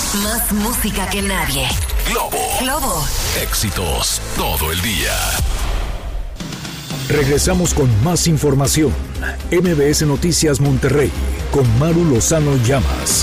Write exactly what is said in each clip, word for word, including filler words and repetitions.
Más música que nadie. Globo. Globo. Éxitos todo el día. Regresamos con más información. M B S Noticias Monterrey con Maru Lozano Llamas.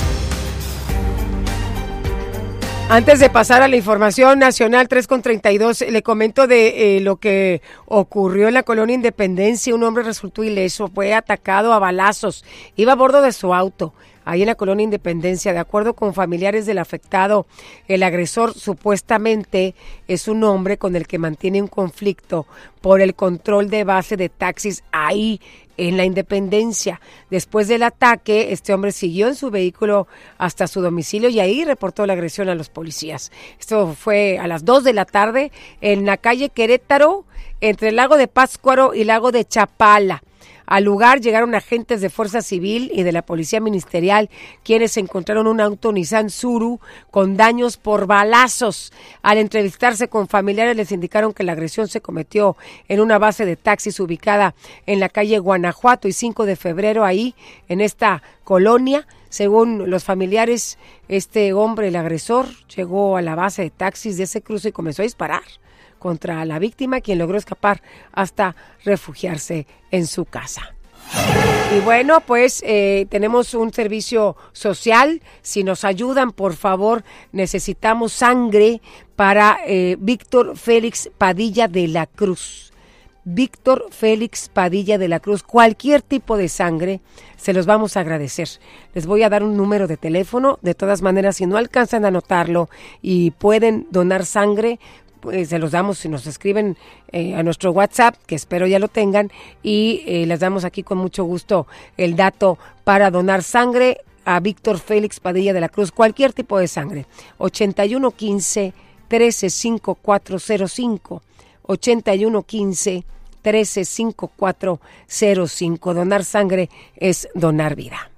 Antes de pasar a la información nacional, tres con treinta y dos, le comento de eh, lo que ocurrió en la colonia Independencia. Un hombre resultó ileso, fue atacado a balazos, iba a bordo de su auto, ahí en la colonia Independencia. De acuerdo con familiares del afectado, el agresor supuestamente es un hombre con el que mantiene un conflicto por el control de base de taxis ahí en la Independencia. Después del ataque, este hombre siguió en su vehículo hasta su domicilio y ahí reportó la agresión a los policías. Esto fue a las dos de la tarde en la calle Querétaro, entre el lago de Pátzcuaro y lago de Chapala. Al lugar llegaron agentes de Fuerza Civil y de la Policía Ministerial, quienes encontraron un auto Nissan Tsuru con daños por balazos. Al entrevistarse con familiares, les indicaron que la agresión se cometió en una base de taxis ubicada en la calle Guanajuato y cinco de febrero, ahí en esta colonia. Según los familiares, este hombre, el agresor, llegó a la base de taxis de ese cruce y comenzó a disparar contra la víctima, quien logró escapar hasta refugiarse en su casa. Y bueno, pues eh, tenemos un servicio social. Si nos ayudan, por favor, necesitamos sangre para eh, Víctor Félix Padilla de la Cruz. Víctor Félix Padilla de la Cruz, cualquier tipo de sangre, se los vamos a agradecer. Les voy a dar un número de teléfono. De todas maneras, si no alcanzan a anotarlo y pueden donar sangre, pues se los damos si nos escriben eh, a nuestro WhatsApp, que espero ya lo tengan, y eh, les damos aquí con mucho gusto el dato para donar sangre a Víctor Félix Padilla de la Cruz, cualquier tipo de sangre. ochenta y uno quince, trece cincuenta y cuatro cero cinco, ochenta y uno quince, trece cincuenta y cuatro cero cinco. Donar sangre es donar vida.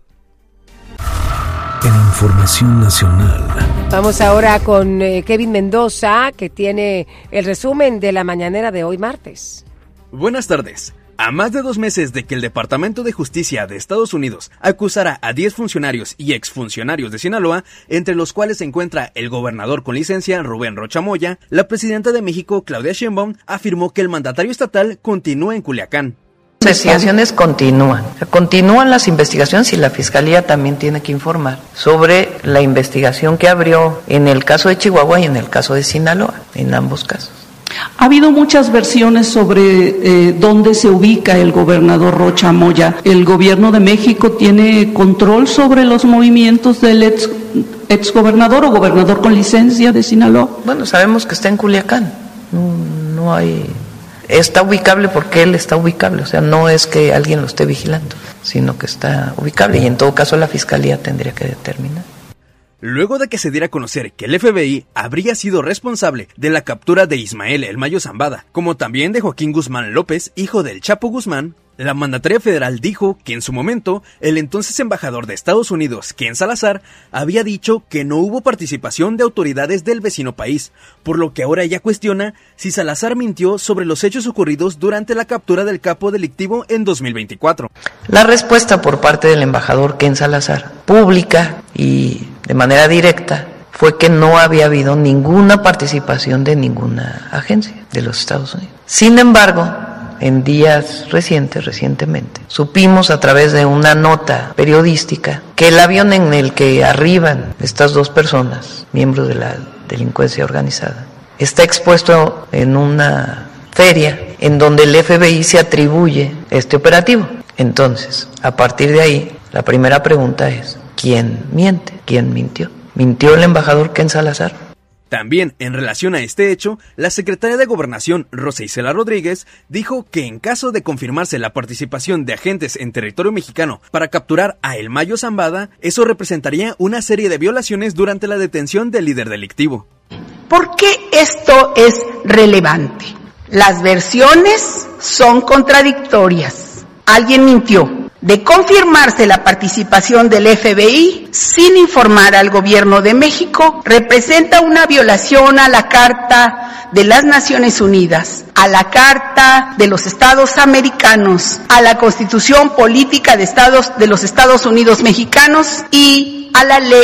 En información nacional. Vamos ahora con eh, Kevin Mendoza, que tiene el resumen de la mañanera de hoy martes. Buenas tardes. A más de dos meses de que el Departamento de Justicia de Estados Unidos acusara a diez funcionarios y exfuncionarios de Sinaloa, entre los cuales se encuentra el gobernador con licencia Rubén Rocha Moya, la presidenta de México, Claudia Sheinbaum, afirmó que el mandatario estatal continúa en Culiacán. Las investigaciones continúan. Continúan las investigaciones y la Fiscalía también tiene que informar sobre la investigación que abrió en el caso de Chihuahua y en el caso de Sinaloa, en ambos casos. Ha habido muchas versiones sobre eh, dónde se ubica el gobernador Rocha Moya. ¿El gobierno de México tiene control sobre los movimientos del ex, exgobernador o gobernador con licencia de Sinaloa? Bueno, sabemos que está en Culiacán. No, no hay... Está ubicable porque él está ubicable, o sea, no es que alguien lo esté vigilando, sino que está ubicable y en todo caso la Fiscalía tendría que determinar. Luego de que se diera a conocer que el F B I habría sido responsable de la captura de Ismael El Mayo Zambada, como también de Joaquín Guzmán López, hijo del Chapo Guzmán, la mandataria federal dijo que en su momento el entonces embajador de Estados Unidos, Ken Salazar, había dicho que no hubo participación de autoridades del vecino país, por lo que ahora ella cuestiona si Salazar mintió sobre los hechos ocurridos durante la captura del capo delictivo en dos mil veinticuatro. La respuesta por parte del embajador Ken Salazar, pública y de manera directa, fue que no había habido ninguna participación de ninguna agencia de los Estados Unidos. Sin embargo, en días recientes, recientemente, supimos a través de una nota periodística que el avión en el que arriban estas dos personas, miembros de la delincuencia organizada, está expuesto en una feria en donde el F B I se atribuye este operativo. Entonces, a partir de ahí, la primera pregunta es, ¿quién miente? ¿Quién mintió? ¿Mintió el embajador Ken Salazar? También, en relación a este hecho, la secretaria de Gobernación, Rosa Isela Rodríguez, dijo que en caso de confirmarse la participación de agentes en territorio mexicano para capturar a El Mayo Zambada, eso representaría una serie de violaciones durante la detención del líder delictivo. ¿Por qué esto es relevante? Las versiones son contradictorias. Alguien mintió. De confirmarse la participación del F B I sin informar al gobierno de México, representa una violación a la Carta de las Naciones Unidas, a la Carta de los Estados Americanos, a la Constitución Política de Estados de los Estados Unidos Mexicanos y a la Ley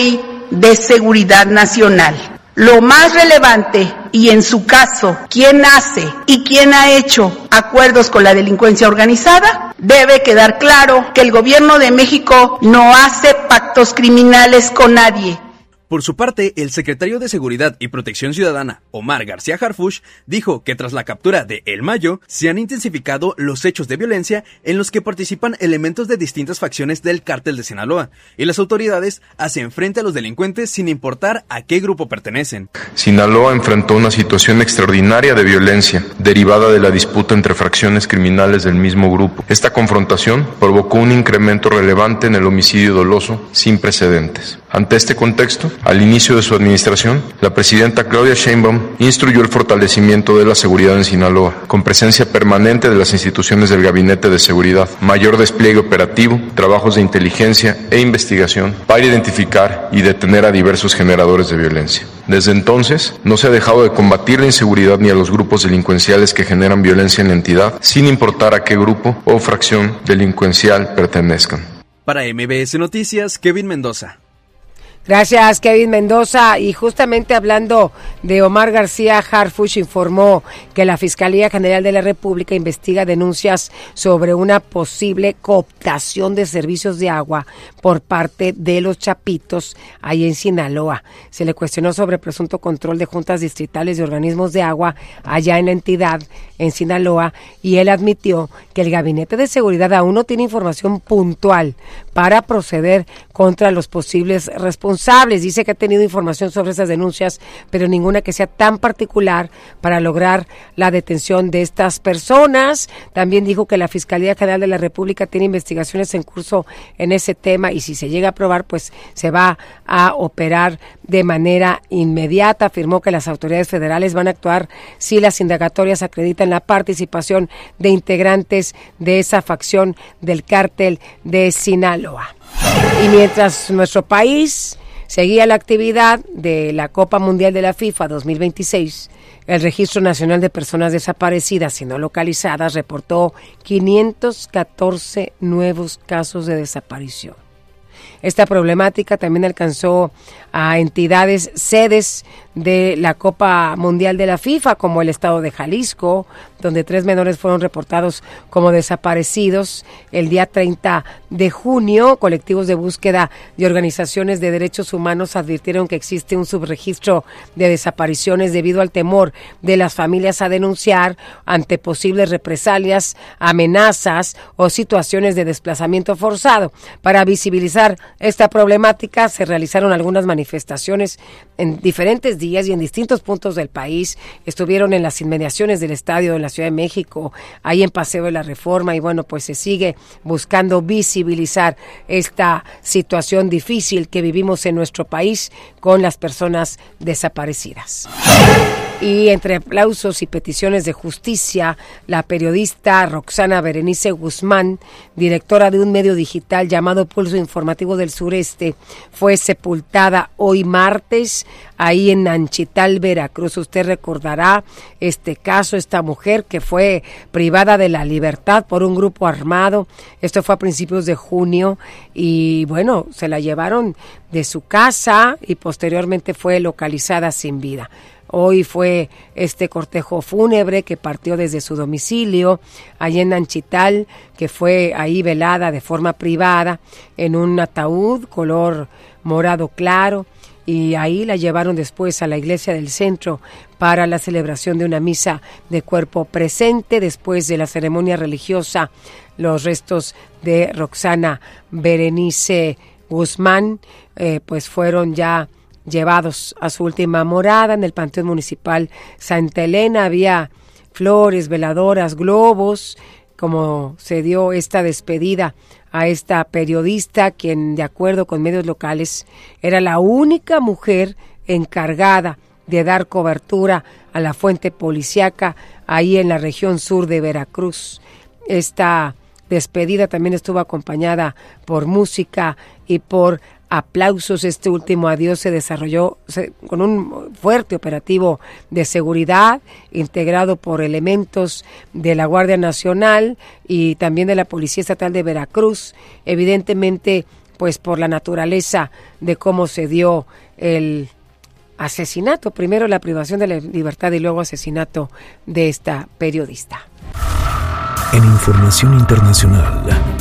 de Seguridad Nacional. Lo más relevante, y en su caso, quién hace y quién ha hecho acuerdos con la delincuencia organizada, debe quedar claro que el gobierno de México no hace pactos criminales con nadie. Por su parte, el secretario de Seguridad y Protección Ciudadana, Omar García Harfuch, dijo que tras la captura de El Mayo, se han intensificado los hechos de violencia en los que participan elementos de distintas facciones del cártel de Sinaloa, y las autoridades hacen frente a los delincuentes sin importar a qué grupo pertenecen. Sinaloa enfrentó una situación extraordinaria de violencia, derivada de la disputa entre fracciones criminales del mismo grupo. Esta confrontación provocó un incremento relevante en el homicidio doloso sin precedentes. Ante este contexto, al inicio de su administración, la presidenta Claudia Sheinbaum instruyó el fortalecimiento de la seguridad en Sinaloa, con presencia permanente de las instituciones del Gabinete de Seguridad, mayor despliegue operativo, trabajos de inteligencia e investigación para identificar y detener a diversos generadores de violencia. Desde entonces, no se ha dejado de combatir la inseguridad ni a los grupos delincuenciales que generan violencia en la entidad, sin importar a qué grupo o fracción delincuencial pertenezcan. Para M B S Noticias, Kevin Mendoza. Gracias, Kevin Mendoza. Y justamente hablando de Omar García Harfuch, informó que la Fiscalía General de la República investiga denuncias sobre una posible cooptación de servicios de agua por parte de los Chapitos ahí en Sinaloa. Se le cuestionó sobre presunto control de juntas distritales de organismos de agua allá en la entidad, en Sinaloa, y él admitió que el Gabinete de Seguridad aún no tiene información puntual para proceder contra los posibles responsables. Dice que ha tenido información sobre esas denuncias, pero ninguna que sea tan particular para lograr la detención de estas personas. También dijo que la Fiscalía General de la República tiene investigaciones en curso en ese tema y si se llega a probar, pues se va a operar de manera inmediata. Afirmó que las autoridades federales van a actuar si las indagatorias acreditan la participación de integrantes de esa facción del cártel de Sinaloa. Y mientras nuestro país seguía la actividad de la Copa Mundial de la FIFA dos mil veintiséis, el Registro Nacional de Personas Desaparecidas y No Localizadas reportó quinientos catorce nuevos casos de desaparición. Esta problemática también alcanzó a entidades sedes de la Copa Mundial de la FIFA, como el estado de Jalisco, donde tres menores fueron reportados como desaparecidos. El día treinta de junio, colectivos de búsqueda y organizaciones de derechos humanos advirtieron que existe un subregistro de desapariciones debido al temor de las familias a denunciar ante posibles represalias, amenazas o situaciones de desplazamiento forzado. Para visibilizar esta problemática se realizaron algunas manifestaciones en diferentes días y en distintos puntos del país. Estuvieron en las inmediaciones del estadio de la Ciudad de México, ahí en Paseo de la Reforma, y bueno, pues se sigue buscando visibilizar esta situación difícil que vivimos en nuestro país con las personas desaparecidas. Y entre aplausos y peticiones de justicia, la periodista Roxana Berenice Guzmán, directora de un medio digital llamado Pulso Informativo del Sureste, fue sepultada hoy martes ahí en Nanchital, Veracruz. Usted recordará este caso, esta mujer que fue privada de la libertad por un grupo armado. Esto fue a principios de junio y bueno, se la llevaron de su casa y posteriormente fue localizada sin vida. Hoy fue este cortejo fúnebre que partió desde su domicilio allí en Nanchital, que fue ahí velada de forma privada en un ataúd color morado claro, y ahí la llevaron después a la iglesia del centro para la celebración de una misa de cuerpo presente. Después de la ceremonia religiosa, los restos de Roxana Berenice Guzmán eh, pues fueron ya llevados a su última morada en el Panteón Municipal Santa Elena. Había flores, veladoras, globos, como se dio esta despedida a esta periodista, quien, de acuerdo con medios locales, era la única mujer encargada de dar cobertura a la fuente policíaca ahí en la región sur de Veracruz. Esta despedida también estuvo acompañada por música y por aplausos. Este último adiós se desarrolló con un fuerte operativo de seguridad integrado por elementos de la Guardia Nacional y también de la Policía Estatal de Veracruz. Evidentemente pues por la naturaleza de cómo se dio el asesinato, primero la privación de la libertad y luego asesinato de esta periodista. En información internacional.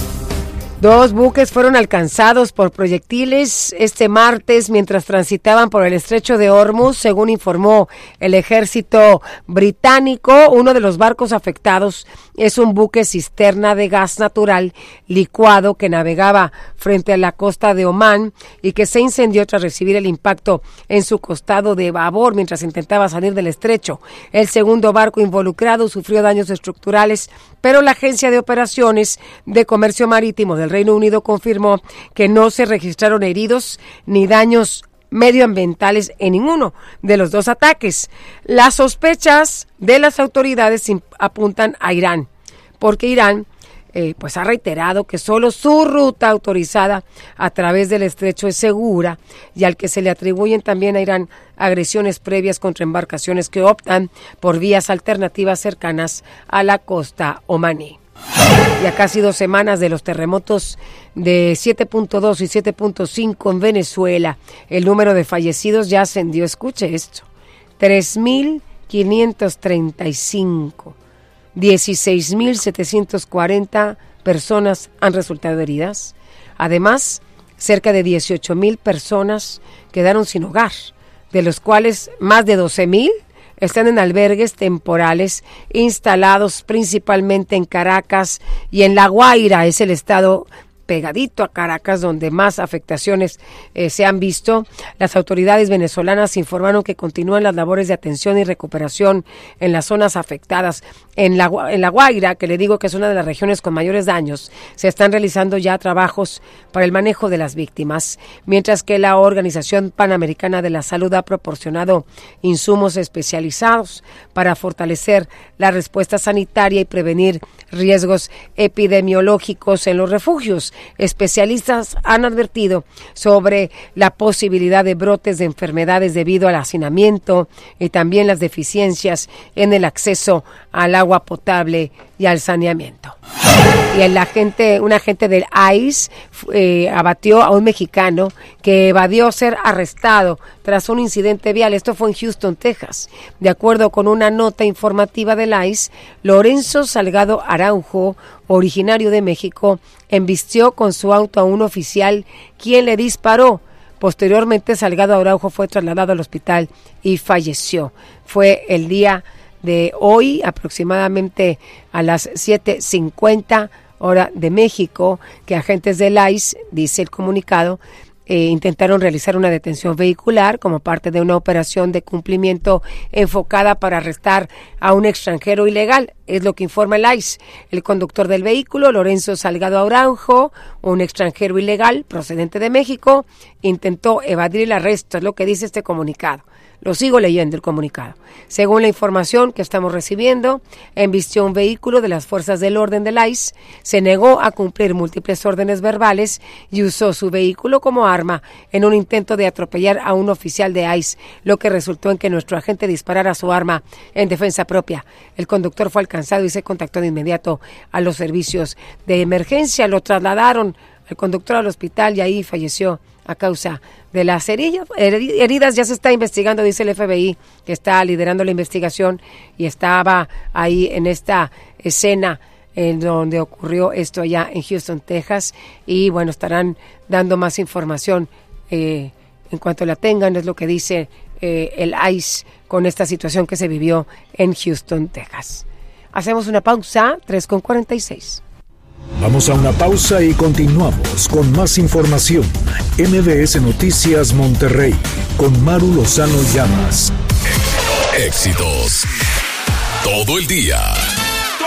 Dos buques fueron alcanzados por proyectiles este martes mientras transitaban por el estrecho de Hormuz, según informó el ejército británico. Uno de los barcos afectados es un buque cisterna de gas natural licuado que navegaba frente a la costa de Omán y que se incendió tras recibir el impacto en su costado de babor mientras intentaba salir del estrecho. El segundo barco involucrado sufrió daños estructurales, pero la Agencia de Operaciones de Comercio Marítimo del Reino Unido confirmó que no se registraron heridos ni daños medioambientales en ninguno de los dos ataques. Las sospechas de las autoridades apuntan a Irán, porque Irán eh, pues ha reiterado que solo su ruta autorizada a través del estrecho es segura y al que se le atribuyen también a Irán agresiones previas contra embarcaciones que optan por vías alternativas cercanas a la costa omaní. Y a casi dos semanas de los terremotos de siete punto dos y siete punto cinco en Venezuela, el número de fallecidos ya ascendió, escuche esto, tres mil quinientos treinta y cinco. dieciséis mil setecientos cuarenta personas han resultado heridas. Además, cerca de dieciocho mil personas quedaron sin hogar, de los cuales más de doce mil están en albergues temporales instalados principalmente en Caracas y en La Guaira, es el estado pegadito a Caracas, donde más afectaciones eh, se han visto. Las autoridades venezolanas informaron que continúan las labores de atención y recuperación en las zonas afectadas. En la, en la Guaira, que le digo que es una de las regiones con mayores daños, se están realizando ya trabajos para el manejo de las víctimas, mientras que la Organización Panamericana de la Salud ha proporcionado insumos especializados para fortalecer la respuesta sanitaria y prevenir riesgos epidemiológicos en los refugios. Especialistas han advertido sobre la posibilidad de brotes de enfermedades debido al hacinamiento y también las deficiencias en el acceso al agua potable y al saneamiento. Y el agente, un agente del I C E eh, abatió a un mexicano que evadió ser arrestado tras un incidente vial. Esto fue en Houston, Texas. De acuerdo con una nota informativa del I C E, Lorenzo Salgado Araujo, originario de México, embistió con su auto a un oficial quien le disparó. Posteriormente, Salgado Araujo fue trasladado al hospital y falleció. Fue el día de hoy, aproximadamente a las siete cincuenta hora de México, que agentes del I C E, dice el comunicado, eh, intentaron realizar una detención vehicular como parte de una operación de cumplimiento enfocada para arrestar a un extranjero ilegal. Es lo que informa el I C E. El conductor del vehículo, Lorenzo Salgado Araujo, un extranjero ilegal procedente de México, intentó evadir el arresto, es lo que dice este comunicado. Lo sigo leyendo el comunicado. Según la información que estamos recibiendo, embistió un vehículo de las fuerzas del orden del I C E, se negó a cumplir múltiples órdenes verbales y usó su vehículo como arma en un intento de atropellar a un oficial de I C E, lo que resultó en que nuestro agente disparara su arma en defensa propia. El conductor fue alcanzado y se contactó de inmediato a los servicios de emergencia. Lo trasladaron al conductor al hospital y ahí falleció a causa de las heridas. Ya se está investigando, dice el F B I, que está liderando la investigación y estaba ahí en esta escena en donde ocurrió esto allá en Houston, Texas, y bueno, estarán dando más información eh, en cuanto la tengan, es lo que dice eh, el I C E con esta situación que se vivió en Houston, Texas. Hacemos una pausa, tres con cuarenta y seis. Vamos a una pausa y continuamos con más información. M B S Noticias Monterrey con Maru Lozano Llamas. Éxitos todo el día.